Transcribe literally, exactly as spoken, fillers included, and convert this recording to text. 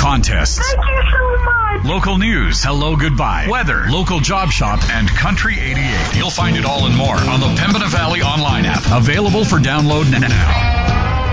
contests. Thank you so much. Local news, hello, goodbye, weather, local job shop, and Country eighty-eight. You'll find it all and more on the Pembina Valley online app. Available for download now.